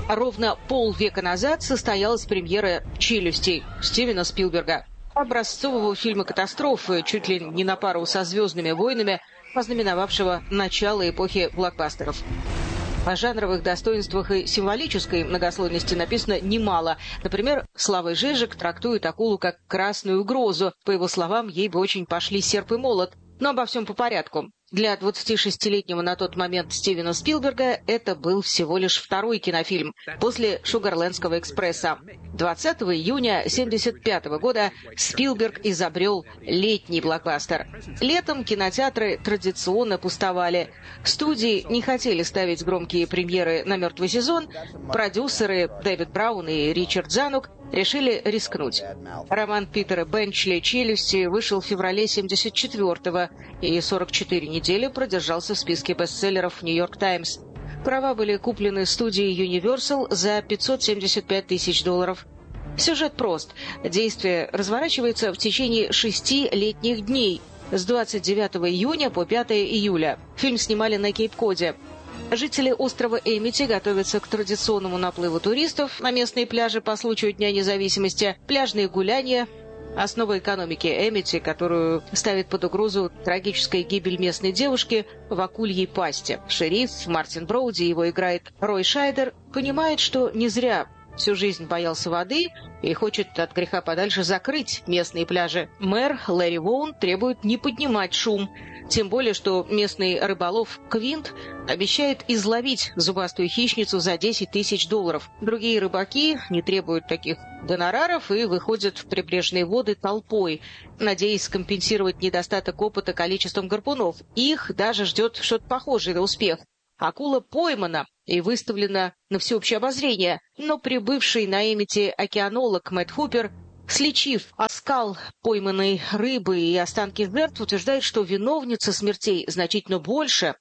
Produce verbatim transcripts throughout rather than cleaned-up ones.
Ровно полвека назад состоялась премьера «Челюстей» Стивена Спилберга. Образцового фильма катастрофы, чуть ли не на пару со «Звездными войнами», ознаменовавшего начало эпохи блокбастеров. О жанровых достоинствах и символической многослойности написано немало. Например, Славой Жижик трактует акулу как красную угрозу. По его словам, ей бы очень пошли серп и молот. Но обо всем по порядку. Для двадцатишестилетнего на тот момент Стивена Спилберга это был всего лишь второй кинофильм после «Шугарлендского экспресса». двадцатого июня семьдесят пятого года Спилберг изобрел летний блокбастер. Летом кинотеатры традиционно пустовали. Студии не хотели ставить громкие премьеры на мертвый сезон. Продюсеры Дэвид Браун и Ричард Занук решили рискнуть. Роман Питера Бенчли «Челюсти» вышел в феврале семьдесят четвёртого и сорок четыре недели продержался в списке бестселлеров «Нью-Йорк Таймс». Права были куплены студией Universal за пятьсот семьдесят пять тысяч долларов. Сюжет прост. Действие разворачивается в течение шести летних дней с двадцать девятого июня по пятого июля. Фильм снимали на Кейп-Коде. Жители острова Эмити готовятся к традиционному наплыву туристов на местные пляжи по случаю Дня независимости, пляжные гуляния. Основа экономики Эмити, которую ставит под угрозу трагическая гибель местной девушки в акульей пасти. Шериф Мартин Броуди, его играет Рой Шайдер, понимает, что не зря всю жизнь боялся воды и хочет от греха подальше закрыть местные пляжи. Мэр Лэри Воун требует не поднимать шум, тем более, что местный рыболов Квинт обещает изловить зубастую хищницу за десять тысяч долларов. Другие рыбаки не требуют таких гонораров и выходят в прибрежные воды толпой, надеясь компенсировать недостаток опыта количеством гарпунов. Их даже ждет что-то похожее на успех. Акула поймана и выставлена на всеобщее обозрение, но прибывший на Эмити океанолог Мэтт Хупер, сличив оскал пойманной рыбы и останки жертв, утверждает, что виновница смертей значительно больше.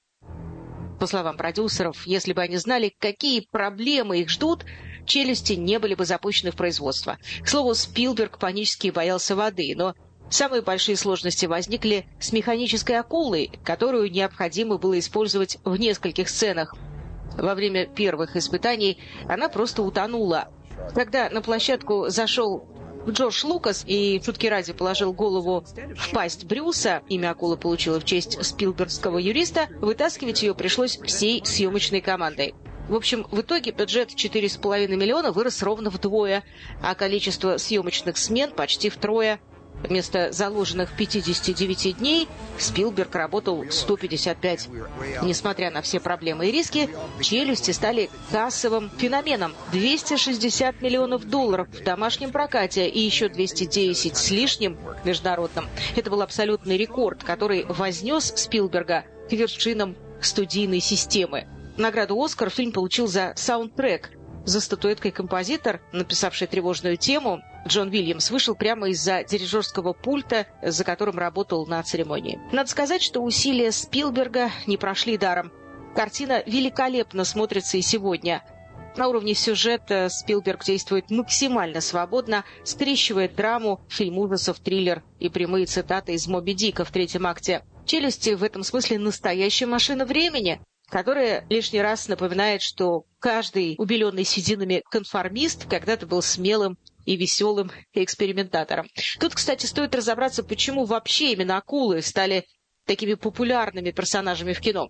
По словам продюсеров, если бы они знали, какие проблемы их ждут, «Челюсти» не были бы запущены в производство. К слову, Спилберг панически боялся воды, но самые большие сложности возникли с механической акулой, которую необходимо было использовать в нескольких сценах. Во время первых испытаний она просто утонула. Когда на площадку зашел Джордж Лукас и, шутки ради, положил голову в пасть Брюса, имя акулы получила в честь спилбергского юриста, вытаскивать ее пришлось всей съемочной командой. В общем, в итоге бюджет четыре с половиной миллиона вырос ровно вдвое, а количество съемочных смен почти втрое. Вместо заложенных пятидесяти девяти дней Спилберг работал сто пятьдесят пять. Несмотря на все проблемы и риски, «Челюсти» стали кассовым феноменом. двести шестьдесят миллионов долларов в домашнем прокате и еще двести десять с лишним в международном. Это был абсолютный рекорд, который вознес Спилберга к вершинам студийной системы. Награду «Оскар» фильм получил за саундтрек. За статуэткой композитор, написавший тревожную тему, Джон Уильямс, вышел прямо из-за дирижерского пульта, за которым работал на церемонии. Надо сказать, что усилия Спилберга не прошли даром. Картина великолепно смотрится и сегодня. На уровне сюжета Спилберг действует максимально свободно, скрещивая драму, фильм ужасов, триллер и прямые цитаты из «Моби Дика» в третьем акте. «Челюсти» в этом смысле настоящая машина времени, которая лишний раз напоминает, что каждый убеленный сединами конформист когда-то был смелым и веселым экспериментатором. Тут, кстати, стоит разобраться, почему вообще именно акулы стали такими популярными персонажами в кино.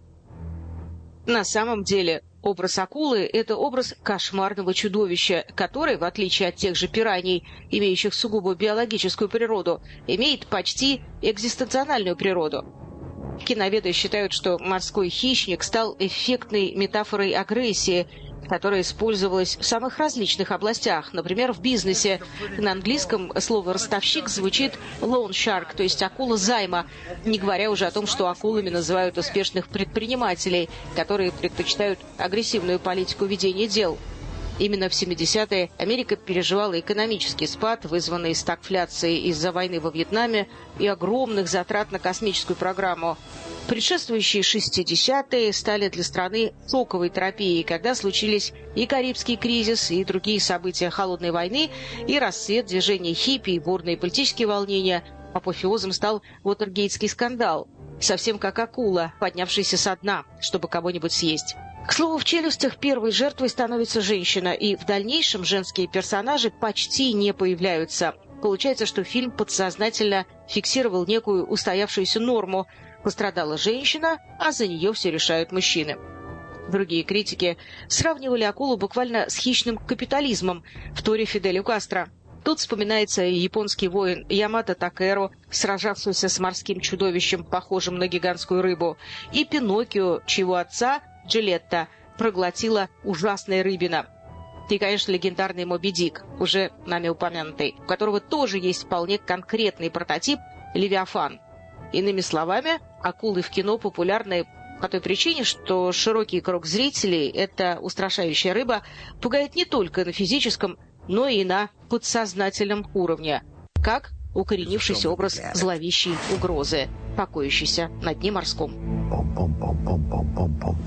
На самом деле, образ акулы – это образ кошмарного чудовища, который, в отличие от тех же пираний, имеющих сугубо биологическую природу, имеет почти экзистенциональную природу. Киноведы считают, что морской хищник стал эффектной метафорой агрессии, которая использовалась в самых различных областях. Например, в бизнесе. На английском слово «ростовщик» звучит «loan shark», то есть акула займа, не говоря уже о том, что акулами называют успешных предпринимателей, которые предпочитают агрессивную политику ведения дел. Именно в семидесятые Америка переживала экономический спад, вызванный стагфляцией из-за войны во Вьетнаме и огромных затрат на космическую программу. Предшествующие шестидесятые стали для страны шоковой терапией, когда случились и Карибский кризис, и другие события холодной войны, и расцвет движения хиппи, и бурные политические волнения. Апофеозом стал Уотергейтский скандал, совсем как акула, поднявшаяся со дна, чтобы кого-нибудь съесть. К слову, в «Челюстях» первой жертвой становится женщина, и в дальнейшем женские персонажи почти не появляются. Получается, что фильм подсознательно фиксировал некую устоявшуюся норму. Пострадала женщина, а за нее все решают мужчины. Другие критики сравнивали «Акулу» буквально с хищным капитализмом, вторя Фиделю Кастро. Тут вспоминается и японский воин Ямато Такеро, сражавшийся с морским чудовищем, похожим на гигантскую рыбу, и Пиноккио, чьего отца, Джилетта, проглотила ужасная рыбина. И, конечно, легендарный Моби Дик, уже нами упомянутый, у которого тоже есть вполне конкретный прототип – Левиафан. Иными словами, акулы в кино популярны по той причине, что широкий круг зрителей эта устрашающая рыба пугает не только на физическом, но и на подсознательном уровне, как укоренившийся образ зловещей угрозы, покоящейся на дне морском.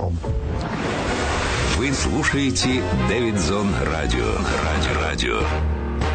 Вы слушаете Дэвидсон Радио. Радио. Радио.